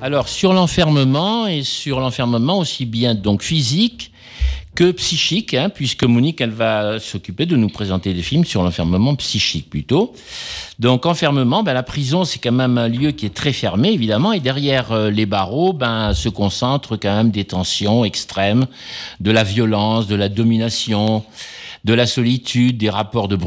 Alors, sur l'enfermement, aussi bien donc physique que psychique, puisque Monique, elle va s'occuper de nous présenter des films sur l'enfermement psychique plutôt. Donc, enfermement, la prison, c'est quand même un lieu qui est très fermé, évidemment, et derrière les barreaux, se concentrent quand même des tensions extrêmes, de la violence, de la domination, de la solitude, des rapports de